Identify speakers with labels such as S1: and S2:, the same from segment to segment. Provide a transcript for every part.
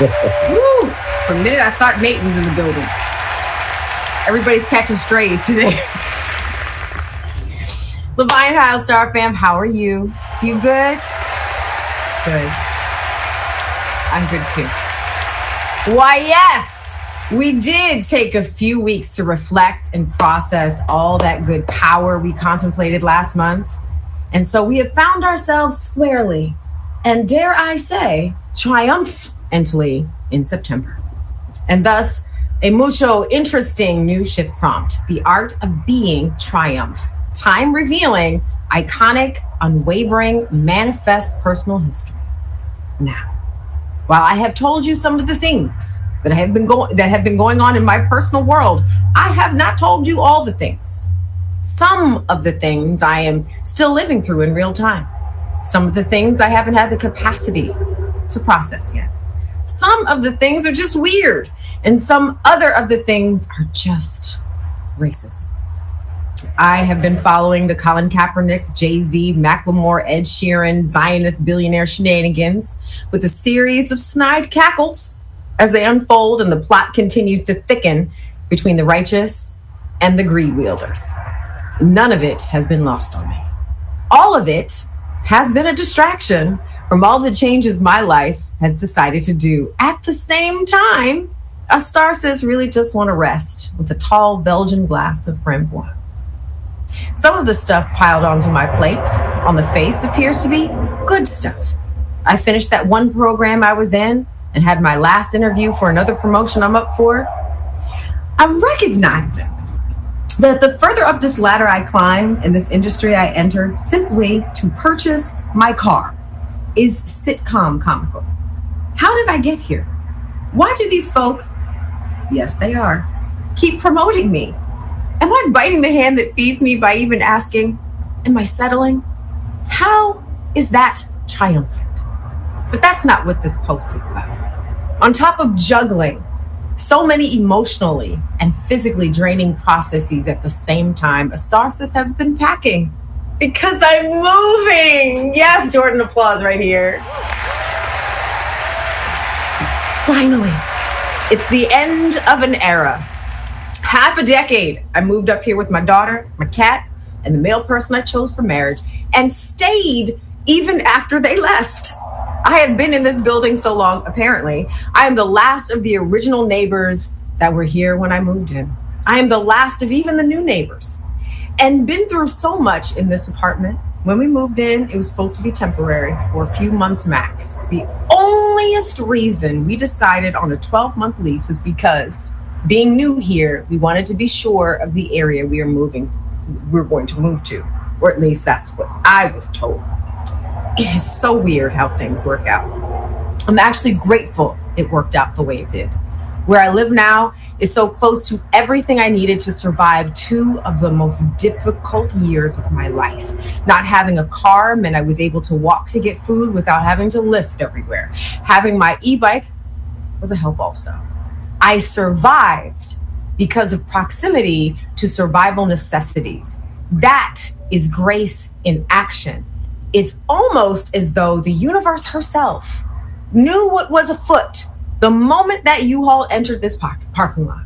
S1: Woo! For a minute, I thought Nate was in the building. Everybody's catching strays today. Leviant High Star fam, how are you? You good? Good. I'm good too. Why, yes, we did take a few weeks to reflect and process all that good power we contemplated last month. And so we have found ourselves squarely, and dare I say, triumphantly in September. And thus, a mucho interesting new shift prompt, the art of being triumph. Time revealing, iconic, unwavering, manifest personal history. Now, while I have told you some of the things that have been going on in my personal world, I have not told you all the things. Some of the things I am still living through in real time. Some of the things I haven't had the capacity to process yet. Some of the things are just weird, and some other of the things are just racist. I have been following the Colin Kaepernick, Jay-Z, Macklemore, Ed Sheeran, Zionist billionaire shenanigans with a series of snide cackles as they unfold and the plot continues to thicken between the righteous and the greed wielders. None of it has been lost on me. All of it has been a distraction from all the changes my life has decided to do. At the same time, a star says really just want to rest with a tall Belgian glass of framboise. Some of the stuff piled onto my plate on the face appears to be good stuff. I finished that one program I was in and had my last interview for another promotion I'm up for. I'm recognizing that the further up this ladder I climb in this industry I entered simply to purchase my car is sitcom comical. How did I get here? Why do these folk, yes they are, keep promoting me? Am I biting the hand that feeds me by even asking, am I settling? How is that triumphant? But that's not what this post is about. On top of juggling so many emotionally and physically draining processes at the same time, a star sis has been packing because I'm moving. Yes, Jordan, applause right here. Finally, it's the end of an era. Half a decade, I moved up here with my daughter, my cat, and the male person I chose for marriage, and stayed even after they left. I had been in this building so long, apparently. I am the last of the original neighbors that were here when I moved in. I am the last of even the new neighbors. And been through so much in this apartment. When we moved in, it was supposed to be temporary for a few months max. The onlyest reason we decided on a 12-month lease is because being new here, we wanted to be sure of the area we're going to move to, or at least that's what I was told. It is so weird how things work out. I'm actually grateful it worked out the way it did. Where I live now is so close to everything I needed to survive 2 of the most difficult years of my life. Not having a car meant I was able to walk to get food without having to lift everywhere. Having my e-bike was a help also. I survived because of proximity to survival necessities. That is grace in action. It's almost as though the universe herself knew what was afoot the moment that U-Haul entered this parking lot.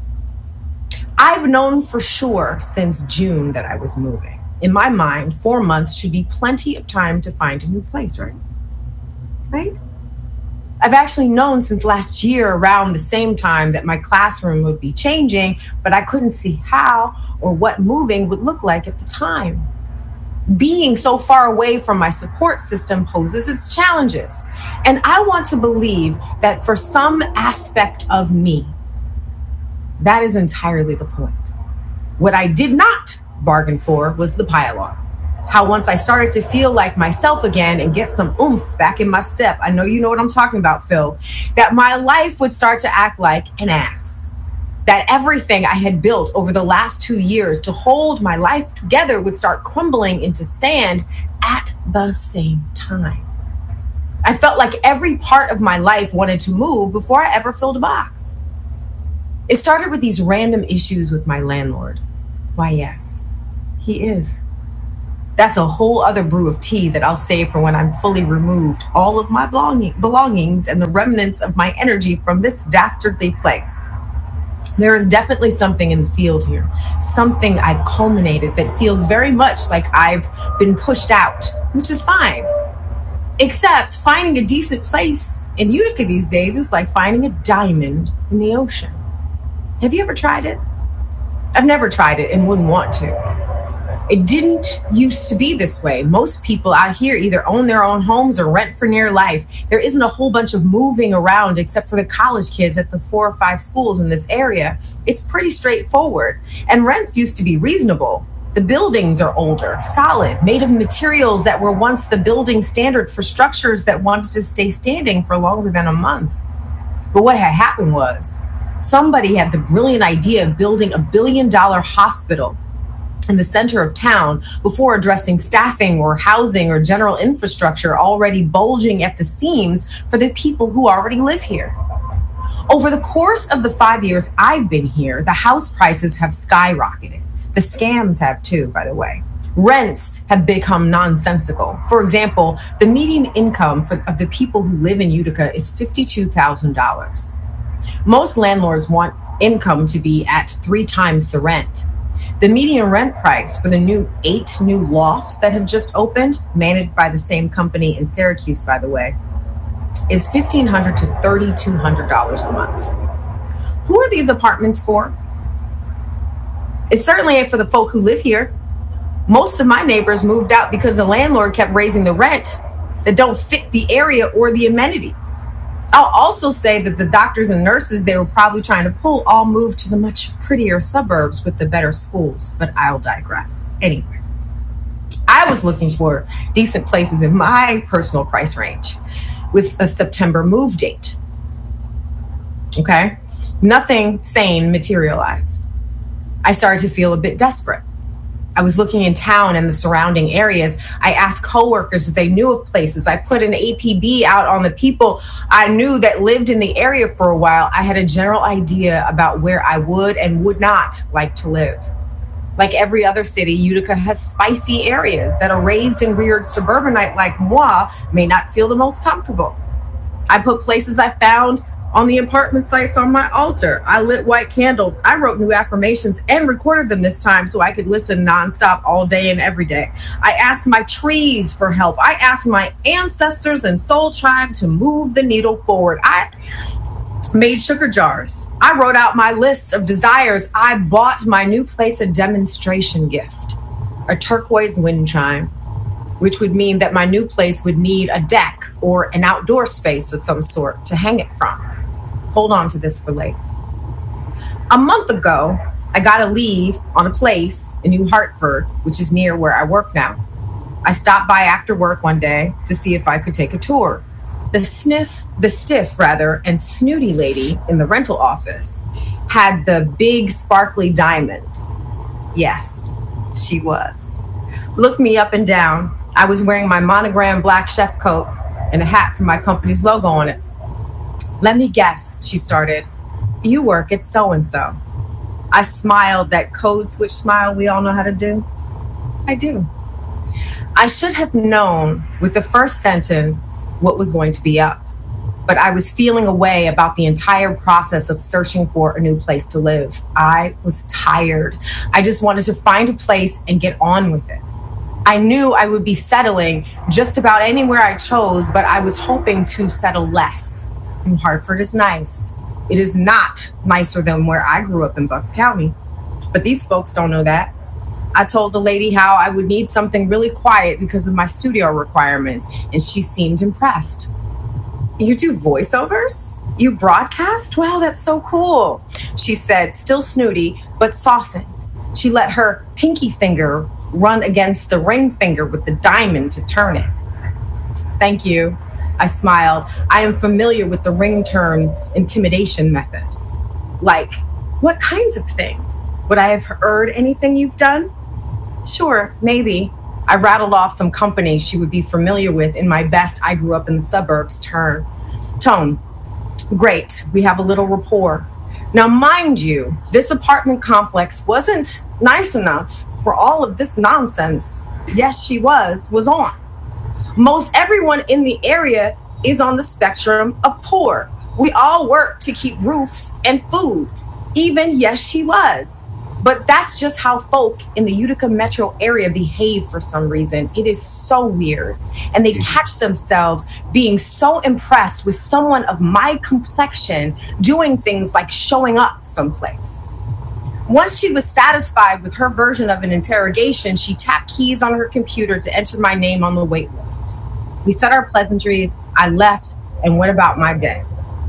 S1: I've known for sure since June that I was moving. In my mind, 4 months should be plenty of time to find a new place, right? Right? I've actually known since last year around the same time that my classroom would be changing, but I couldn't see how or what moving would look like at the time. Being so far away from my support system poses its challenges. And I want to believe that for some aspect of me, that is entirely the point. What I did not bargain for was the pile-on. How once I started to feel like myself again and get some oomph back in my step, I know you know what I'm talking about, Phil, that my life would start to act like an ass. That everything I had built over the last 2 years to hold my life together would start crumbling into sand at the same time. I felt like every part of my life wanted to move before I ever filled a box. It started with these random issues with my landlord. Why, yes, he is That's a whole other brew of tea that I'll save for when I'm fully removed all of my belongings and the remnants of my energy from this dastardly place. There is definitely something in the field here, something I've culminated that feels very much like I've been pushed out, which is fine. Except finding a decent place in Utica these days is like finding a diamond in the ocean. Have you ever tried it? I've never tried it and wouldn't want to. It didn't used to be this way. Most people out here either own their own homes or rent for near life. There isn't a whole bunch of moving around except for the college kids at the 4 or 5 schools in this area. It's pretty straightforward. And rents used to be reasonable. The buildings are older, solid, made of materials that were once the building standard for structures that wanted to stay standing for longer than a month. But what had happened was somebody had the brilliant idea of building $1 billion hospital in the center of town before addressing staffing or housing or general infrastructure already bulging at the seams for the people who already live here. Over the course of the 5 years I've been here, the house prices have skyrocketed. The scams have too, by the way. Rents have become nonsensical. For example, the median income of the people who live in Utica is $52,000. Most landlords want income to be at 3 times the rent. The median rent price for the 8 new lofts that have just opened, managed by the same company in Syracuse, by the way, is $1,500 to $3,200 a month. Who are these apartments for? It certainly ain't for the folk who live here. Most of my neighbors moved out because the landlord kept raising the rent that don't fit the area or the amenities. I'll also say that the doctors and nurses they were probably trying to pull all moved to the much prettier suburbs with the better schools, but I'll digress. Anyway, I was looking for decent places in my personal price range with a September move date. Okay? Nothing sane materialized. I started to feel a bit desperate. I was looking in town and the surrounding areas. I asked coworkers if they knew of places. I put an APB out on the people I knew that lived in the area for a while. I had a general idea about where I would and would not like to live. Like every other city, Utica has spicy areas that a raised and reared suburbanite like moi may not feel the most comfortable. I put places I found on the apartment sites on my altar. I lit white candles. I wrote new affirmations and recorded them this time so I could listen nonstop all day and every day. I asked my trees for help. I asked my ancestors and soul tribe to move the needle forward. I made sugar jars. I wrote out my list of desires. I bought my new place a demonstration gift, a turquoise wind chime, which would mean that my new place would need a deck or an outdoor space of some sort to hang it from. Hold on to this for later. A month ago, I got a lead on a place in New Hartford, which is near where I work now. I stopped by after work one day to see if I could take a tour. The stiff and snooty lady in the rental office had the big sparkly diamond. Yes, she was. Looked me up and down. I was wearing my monogram black chef coat and a hat from my company's logo on it. Let me guess, she started. You work at so-and-so. I smiled, that code switch smile we all know how to do. I do. I should have known with the first sentence what was going to be up, but I was feeling a way about the entire process of searching for a new place to live. I was tired. I just wanted to find a place and get on with it. I knew I would be settling just about anywhere I chose, but I was hoping to settle less. New Hartford is nice. It is not nicer than where I grew up in Bucks County. But these folks don't know that. I told the lady how I would need something really quiet because of my studio requirements, and she seemed impressed. You do voiceovers? You broadcast? Wow, that's so cool. She said, still snooty, but softened. She let her pinky finger run against the ring finger with the diamond to turn it. Thank you. I smiled. I am familiar with the ring turn intimidation method. Like, what kinds of things? Would I have heard anything you've done? Sure, maybe. I rattled off some companies she would be familiar with in my best I grew up in the suburbs tone. Great, we have a little rapport. Now, mind you, this apartment complex wasn't nice enough for all of this nonsense. Yes, She Was on. Most everyone in the area is on the spectrum of poor. We all work to keep roofs and food. Even Yes, She Was. But that's just how folk in the Utica metro area behave for some reason. It is so weird. And they catch themselves being so impressed with someone of my complexion doing things like showing up someplace. Once she was satisfied with her version of an interrogation, she tapped keys on her computer to enter my name on the wait list. We said our pleasantries, I left, and went about my day.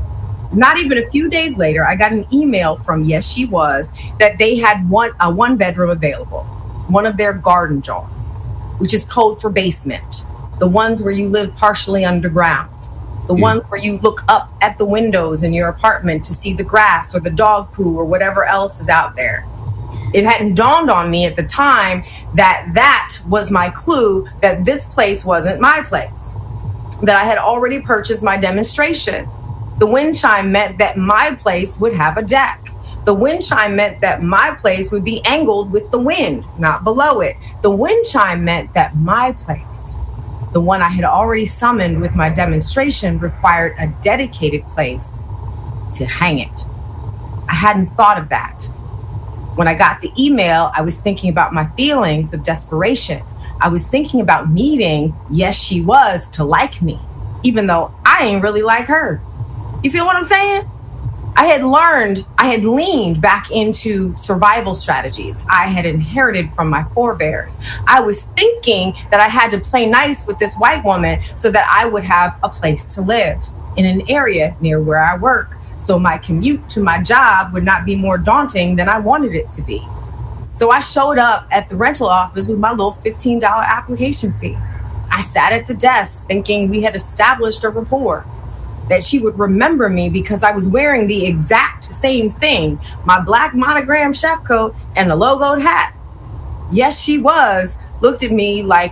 S1: Not even a few days later, I got an email from Yes, She Was that they had a one bedroom available, one of their garden jaws, which is code for basement, the ones where you live partially underground, the ones where you look up at the windows in your apartment to see the grass or the dog poo or whatever else is out there. It hadn't dawned on me at the time that that was my clue that this place wasn't my place, that I had already purchased my demonstration. The wind chime meant that my place would have a deck. The wind chime meant that my place would be angled with the wind, not below it. The wind chime meant that my place, the one I had already summoned with my demonstration, required a dedicated place to hang it. I hadn't thought of that. When I got the email, I was thinking about my feelings of desperation. I was thinking about needing Yes, She Was to like me, even though I ain't really like her. You feel what I'm saying? I had leaned back into survival strategies I had inherited from my forebears. I was thinking that I had to play nice with this white woman so that I would have a place to live in an area near where I work, so my commute to my job would not be more daunting than I wanted it to be. So I showed up at the rental office with my little $15 application fee. I sat at the desk thinking we had established a rapport, that she would remember me because I was wearing the exact same thing, my black monogram chef coat and a logoed hat. Yes, She Was looked at me like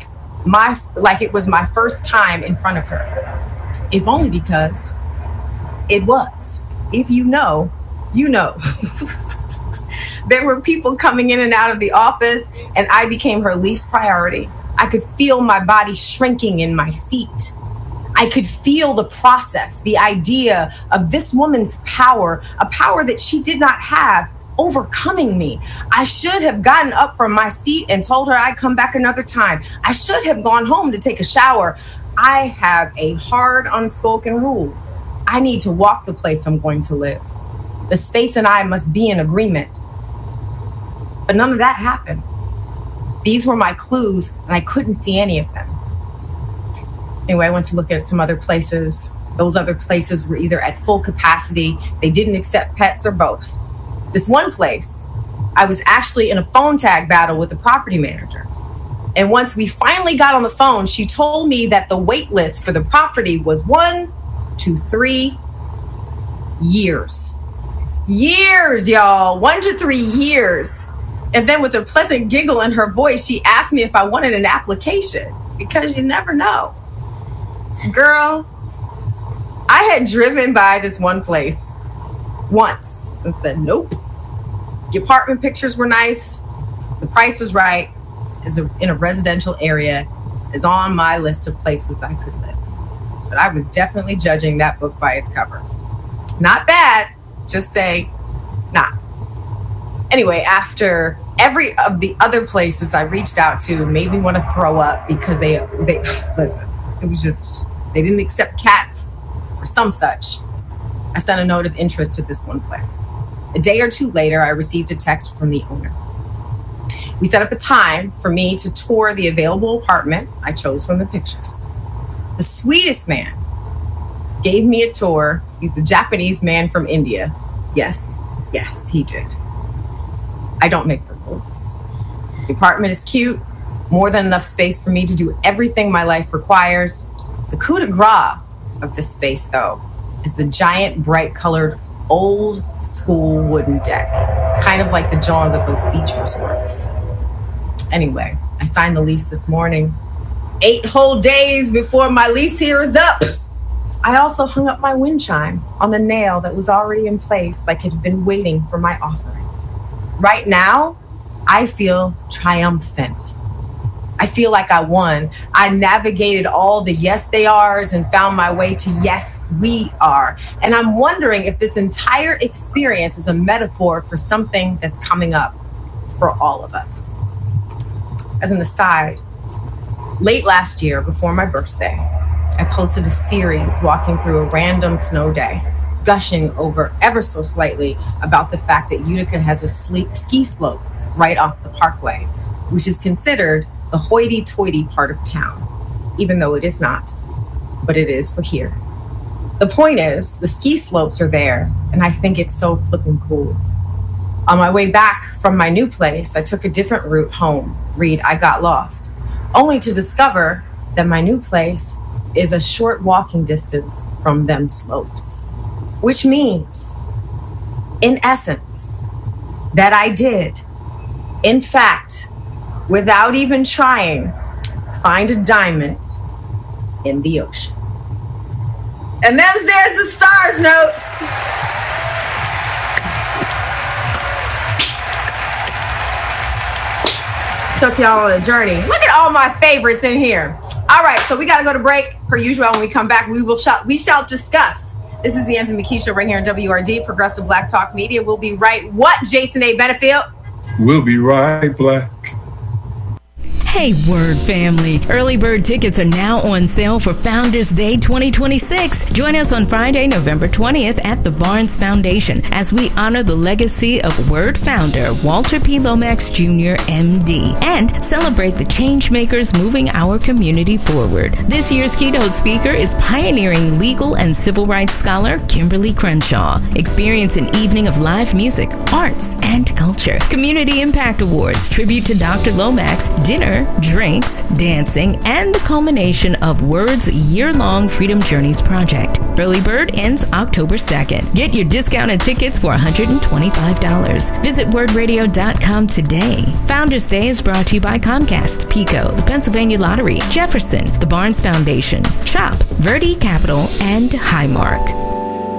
S1: it was my first time in front of her. If only because it was. If you know, you know. There were people coming in and out of the office, and I became her least priority. I could feel my body shrinking in my seat. I could feel the process, the idea of this woman's power, a power that she did not have, overcoming me. I should have gotten up from my seat and told her I'd come back another time. I should have gone home to take a shower. I have a hard, unspoken rule. I need to walk the place I'm going to live. The space and I must be in agreement. But none of that happened. These were my clues, and I couldn't see any of them. Anyway, I went to look at some other places. Those other places were either at full capacity, they didn't accept pets, or both. This one place, I was actually in a phone tag battle with the property manager. And once we finally got on the phone, she told me that the wait list for the property was 1 to 3 years. Years, y'all. 1 to 3 years. And then with a pleasant giggle in her voice, she asked me if I wanted an application, because you never know. Girl, I had driven by this one place once and said, nope. The apartment pictures were nice. The price was right. It's in a residential area. Is on my list of places I could live. But I was definitely judging that book by its cover. Not bad. Just say not. Anyway, after every of the other places I reached out to made me want to throw up because they listen, it was just, they didn't accept cats or some such. I sent a note of interest to this one place. A day or two later, I received a text from the owner. We set up a time for me to tour the available apartment I chose from the pictures. The sweetest man gave me a tour. He's a Japanese man from India. Yes, he did. I don't make the rules. The apartment is cute, more than enough space for me to do everything my life requires. The coup de grace of this space, though, is the giant, bright-colored, old-school wooden deck, kind of like the jaws of those beach resorts. Anyway, I signed the lease this morning, 8 whole days before my lease here is up. I also hung up my wind chime on the nail that was already in place, like it had been waiting for my offering. Right now, I feel triumphant. I feel like I won. I navigated all the yes they are's and found my way to yes we are. And I'm wondering if this entire experience is a metaphor for something that's coming up for all of us. As an aside, late last year, before my birthday, I posted a series walking through a random snow day, gushing over ever so slightly about the fact that Utica has a ski slope right off the parkway, which is considered the hoity-toity part of town, even though it is not, but it is for here. The point is, the ski slopes are there, and I think it's so flippin' cool. On my way back from my new place, I took a different route home, read I Got Lost, only to discover that my new place is a short walking distance from them slopes, which means, in essence, that I did, in fact, without even trying, find a diamond in the ocean. And there's the stars note. Took y'all on a journey. Look at all my favorites in here. All right, so we got to go to break. Per usual, when we come back, we shall discuss. This is the Anthony McKee Show right here on WRD, Progressive Black Talk Media. We'll be right. What, Jason A. Benefield?
S2: We'll be right back.
S3: Hey, Word family. Early bird tickets are now on sale for Founders Day 2026. Join us on Friday, November 20th at the Barnes Foundation as we honor the legacy of Word founder Walter P. Lomax Jr., MD, and celebrate the change makers moving our community forward. This year's keynote speaker is pioneering legal and civil rights scholar Kimberly Crenshaw. Experience an evening of live music, arts, and culture. Community Impact Awards, tribute to Dr. Lomax, dinner, drinks, dancing, and the culmination of Word's year-long Freedom Journeys project. Early bird ends October 2nd. Get your discounted tickets for $125. Visit wordradio.com today. Founders Day is brought to you by Comcast, PECO, the Pennsylvania Lottery, Jefferson, the Barnes Foundation, CHOP, Verde Capital, and Highmark.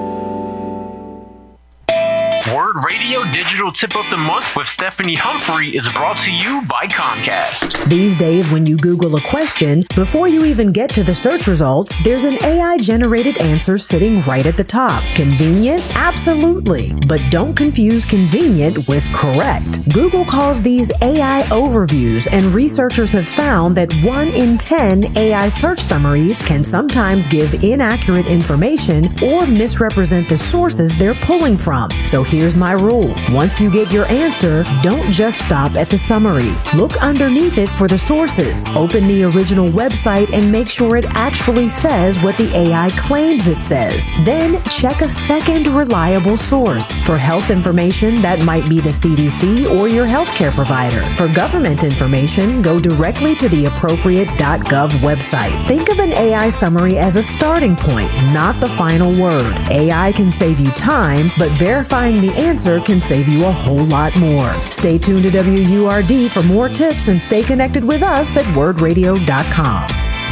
S4: Word Radio Digital Tip of the Month with Stephanie Humphrey is brought to you by Comcast.
S5: These days, when you Google a question, before you even get to the search results, there's an AI-generated answer sitting right at the top. Convenient? Absolutely. But don't confuse convenient with correct. Google calls these AI overviews, and researchers have found that 1 in 10 AI search summaries can sometimes give inaccurate information or misrepresent the sources they're pulling from. So here's my rule. Once you get your answer, don't just stop at the summary. Look underneath it for the sources. Open the original website and make sure it actually says what the AI claims it says. Then check a second reliable source. For health information, that might be the CDC or your healthcare provider. For government information, go directly to the appropriate .gov website. Think of an AI summary as a starting point, not the final word. AI can save you time, but verifying the answer can save you a whole lot more. Stay tuned to WURD for more tips and stay connected with us at wordradio.com.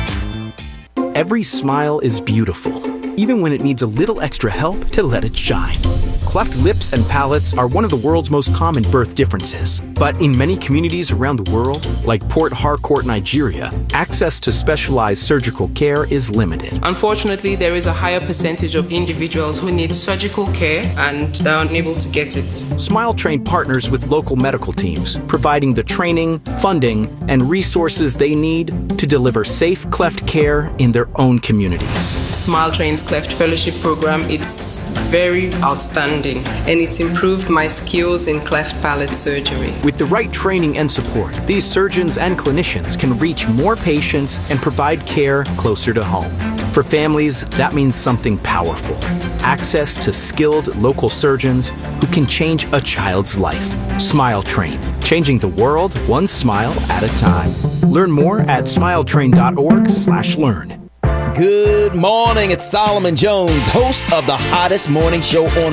S6: Every smile is beautiful, even when it needs a little extra help to let it shine. Cleft lips and palates are one of the world's most common birth differences. But in many communities around the world, like Port Harcourt, Nigeria, access to specialized surgical care is limited.
S7: Unfortunately, there is a higher percentage of individuals who need surgical care and are unable to get it.
S6: Smile Train partners with local medical teams, providing the training, funding, and resources they need to deliver safe cleft care in their own communities.
S7: Smile Train's Cleft Fellowship Program, it's very outstanding, and it's improved my skills in cleft palate surgery.
S6: With the right training and support, these surgeons and clinicians can reach more patients and provide care closer to home. For families, that means something powerful. Access to skilled local surgeons who can change a child's life. Smile Train, changing the world one smile at a time. Learn more at smiletrain.org/learn.
S8: Good morning. It's Solomon Jones, host of the hottest morning show on